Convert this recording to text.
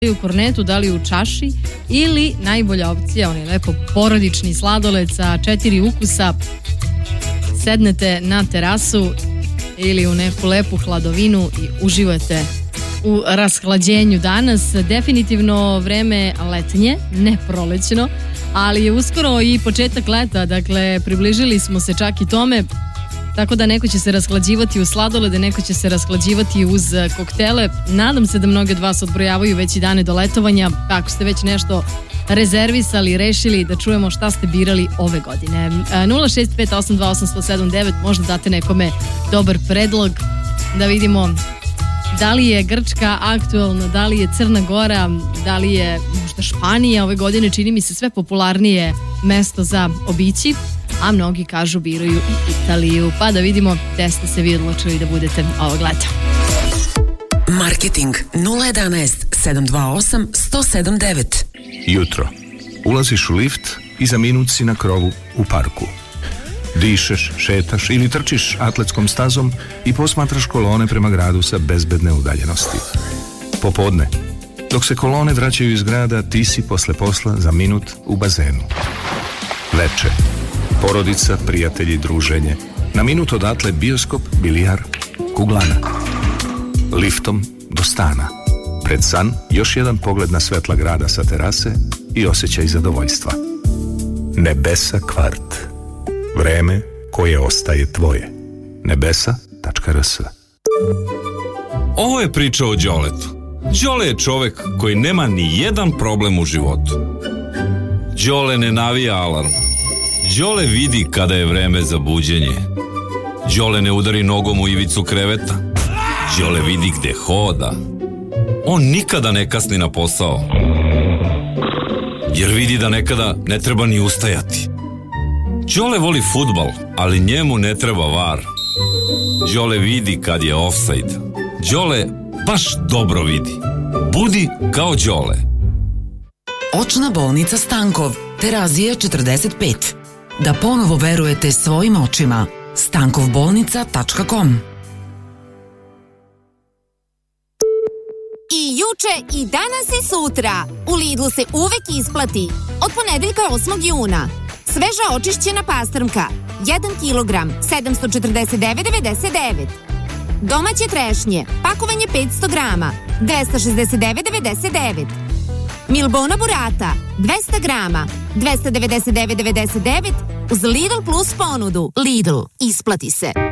u kornetu, da li u čaši ili najbolja opcija, onaj lepo porodični sladoled sa 4 ukusa. Sednete na terasu ili u neku lepu hladovinu i uživate u rashlađenju danas. Definitivno vreme letnje, ne prolećno, ali je uskoro i početak leta, dakle približili smo se čak i tome, tako da neko će se rashlađivati u sladolede, neko će se rashlađivati uz koktele. Nadam se da mnogi od vas odbrojavaju već i dane do letovanja, ako ste već nešto rezervisali, rešili, da čujemo šta ste birali ove godine. 065828107.9, možda date nekome dobar predlog, da vidimo da li je Grčka aktualna, da li je Crna Gora, da li je možda Španija. Ove godine čini mi se sve popularnije mesto za obići, a mnogi kažu biraju i Italiju. Pa da vidimo gde ste se vi odlučili da budete ovog leta. Marketing 011 728 107.9. Jutro. Ulaziš u lift i za minut si na krovu u parku. Dišeš, šetaš ili trčiš atletskom stazom i posmatraš kolone prema gradu sa bezbedne udaljenosti. Popodne, dok se kolone vraćaju iz grada, ti si posle posla za minut u bazenu. Veče. Porodica, prijatelji, druženje. Na minut odatle bioskop, bilijar, kuglana. Liftom do stana. Pred san još jedan pogled na svetla grada sa terase i osjećaj zadovoljstva. Nebesa kvart. Vreme koje ostaje tvoje. Nebesa.rs. Ovo je priča o Đoletu. Đole je čovek koji nema ni jedan problem u životu. Đole ne navija alarm. Đole vidi kada je vreme za buđenje. Đole ne udari nogom u ivicu kreveta. Đole vidi gde hoda. On nikada ne kasni na posao, jer vidi da nekada ne treba ni ustajati. Đole voli fudbal, ali njemu ne treba var. Đole vidi kad je ofsajd. Đole baš dobro vidi. Budi kao Đole. Očna bolnica Stankov, Terazije 45. Da ponovo verujete svojim očima. stankovbolnica.com. I juče, i danas i sutra. U Lidlu se uvek isplati. Od ponedeljka 8. juna. Sveža očišćena pastrmka. 1 kilogram, 749,99. Domaće trešnje. Pakovanje 500 grama. 269,99. Milbona burata. 200 grama. 299,99. Uz Lidl Plus ponudu. Lidl. Isplati se.